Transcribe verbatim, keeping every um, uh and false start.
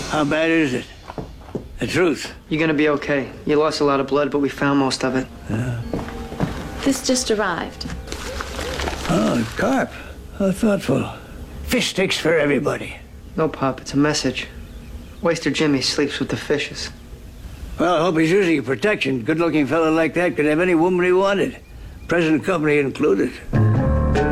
How bad is it? The truth. You're gonna be okay. You lost a lot of blood, but we found most of it. Yeah. This just arrived. Oh, carp. How thoughtful. Fish sticks for everybody. No, Pop, it's a message. Waster Jimmy sleeps with the fishes. Well, I hope he's using your protection. Good-looking fellow like that could have any woman he wanted. Present company included.